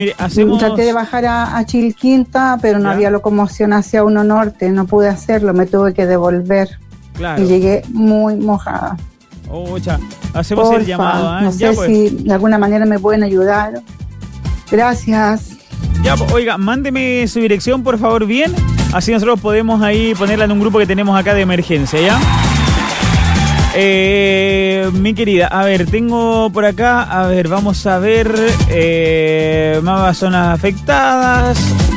Mire, Traté de bajar a Chilquinta, pero no había locomoción hacia 1 Norte, no pude hacerlo, me tuve que devolver. Claro. Y llegué muy mojada. Hacemos Porfa, el llamado. no sé si de alguna manera me pueden ayudar. Gracias. Ya, oiga, mándeme su dirección, por favor, bien. Así nosotros podemos ahí ponerla en un grupo que tenemos acá de emergencia, ¿ya? Mi querida, a ver, tengo por acá, vamos a ver, más zonas afectadas.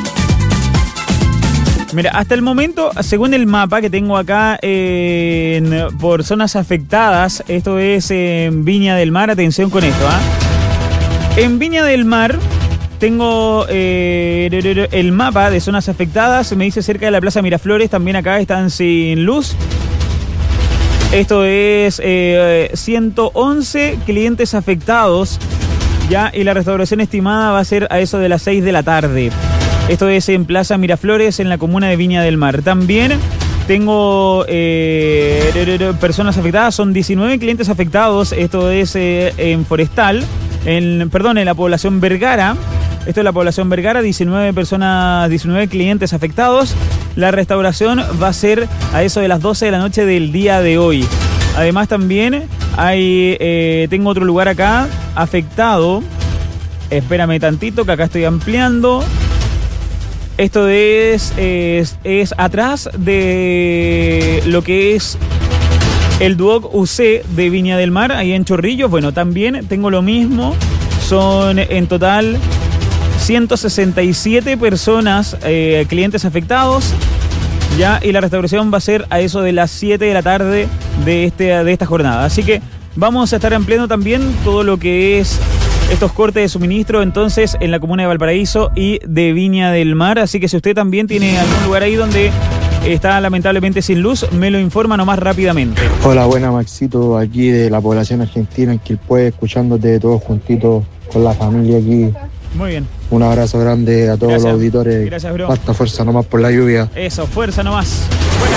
Mira, hasta el momento, según el mapa que tengo acá por zonas afectadas, esto es en Viña del Mar, atención con esto, En Viña del Mar tengo el mapa de zonas afectadas, me dice cerca de la Plaza Miraflores, también acá están sin luz. Esto es 111 clientes afectados, ya, y la restauración estimada va a ser a eso de las 6 de la tarde. Esto es en Plaza Miraflores, en la comuna de Viña del Mar. También tengo personas afectadas, son 19 clientes afectados. Esto es en Forestal, en la población Vergara. Esto es la población Vergara, 19 clientes afectados. La restauración va a ser a eso de las 12 de la noche del día de hoy. Además también tengo otro lugar acá afectado. Espérame tantito que acá estoy ampliando. Esto es atrás de lo que es el Duoc UC de Viña del Mar, ahí en Chorrillos. Bueno, también tengo lo mismo. Son en total 167 personas, clientes afectados, ya, y la restauración va a ser a eso de las 7 de la tarde de esta jornada. Así que vamos a estar ampliando también todo lo que es estos cortes de suministro, entonces, en la comuna de Valparaíso y de Viña del Mar. Así que si usted también tiene algún lugar ahí donde está lamentablemente sin luz, me lo informa nomás rápidamente. Hola, buena Maxito, aquí de la población argentina en Quilpué, escuchándote todos juntitos con la familia aquí. Muy bien. Un abrazo grande a todos los auditores. Gracias, bro. Basta fuerza nomás por la lluvia. Eso, fuerza nomás.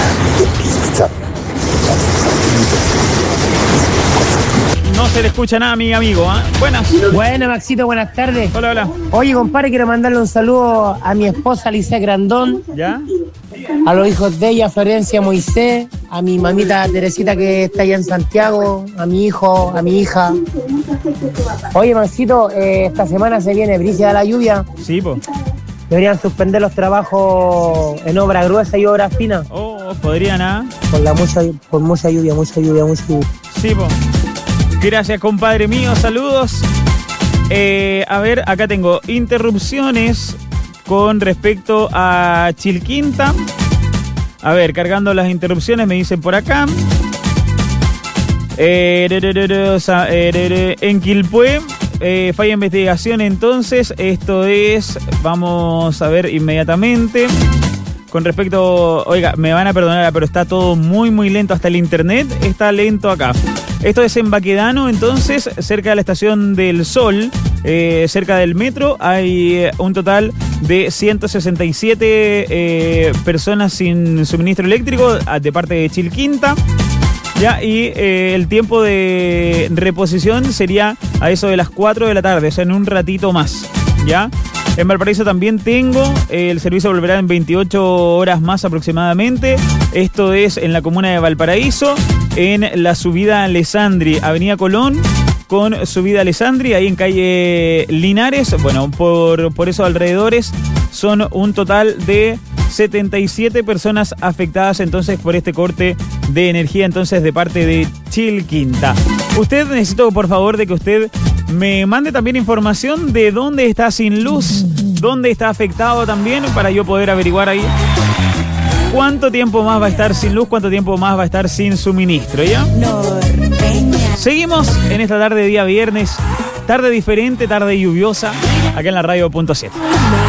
No se le escucha nada a mi amigo, ¿eh? Buenas. Buenas, Maxito, buenas tardes. Hola, hola. Oye, compadre, quiero mandarle un saludo a mi esposa, Alicia Grandón. ¿Ya? A los hijos de ella, Florencia, Moisés. A mi mamita Teresita, que está allá en Santiago. A mi hijo, a mi hija. Oye, Maxito, esta semana se viene brígida la lluvia. Sí, po. Deberían suspender los trabajos en obra gruesa y obra fina. Oh, podrían, ¿ah? Por mucha lluvia. Sí, po. Gracias, compadre mío, saludos. A ver, acá tengo interrupciones con respecto a Chilquinta. A ver, cargando las interrupciones, me dicen por acá. En Quilpué, falla de investigación, entonces, esto es, vamos a ver inmediatamente. Con respecto, oiga, me van a perdonar, pero está todo muy, muy lento. Hasta el internet está lento acá. Esto es en Baquedano, entonces, cerca de la Estación del Sol, cerca del metro, hay un total de 167 personas sin suministro eléctrico de parte de Chilquinta. Ya, y el tiempo de reposición sería a eso de las 4 de la tarde, o sea, en un ratito más, ¿ya? En Valparaíso también tengo, el servicio volverá en 28 horas más aproximadamente. Esto es en la comuna de Valparaíso, en la subida Alessandri, Avenida Colón, con subida Alessandri, ahí en calle Linares. Bueno, por esos alrededores son un total de 77 personas afectadas entonces por este corte de energía entonces de parte de Chilquinta. Usted, necesito por favor de que usted me mande también información de dónde está sin luz, dónde está afectado también, para yo poder averiguar ahí cuánto tiempo más va a estar sin luz, cuánto tiempo más va a estar sin suministro, ¿ya? Seguimos en esta tarde de día viernes, tarde diferente, tarde lluviosa, acá en la radio.7.